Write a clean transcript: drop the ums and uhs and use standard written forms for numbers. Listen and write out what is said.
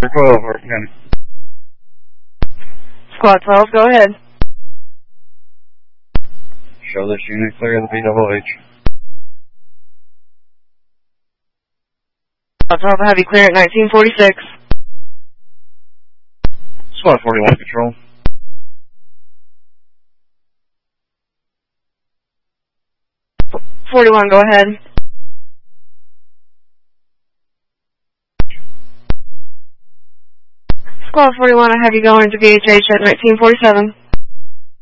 12, Harper County. Squad 12, go ahead. Show this unit clear of the BOH. Squad 12, have you clear at 1946. Squad 41 patrol. .41, go ahead. Squad 41, I have you going to VHH at 1947.